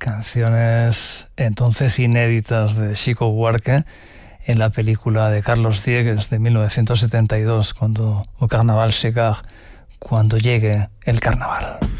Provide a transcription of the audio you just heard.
canciones entonces inéditas de Chico Buarque en la película de Carlos Diegues de 1972, cuando Au Carnaval Chegar, cuando llegue el carnaval.